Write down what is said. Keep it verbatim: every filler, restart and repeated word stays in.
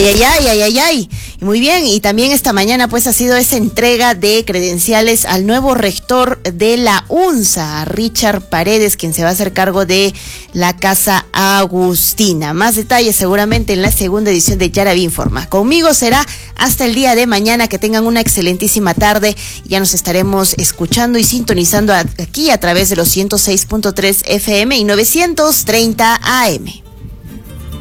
ay, ay, ay, ay, ay. Y muy bien, y también esta mañana pues ha sido esa entrega de credenciales al nuevo rector de la UNSA, Richard Paredes, quien se va a hacer cargo de la Casa Agustina. Más detalles seguramente en la segunda edición de Yaraví Informa. Conmigo será hasta el día de mañana. Que tengan una excelentísima tarde. Ya nos estaremos escuchando y sintonizando aquí a través de los ciento seis punto tres F M y novecientos treinta A M.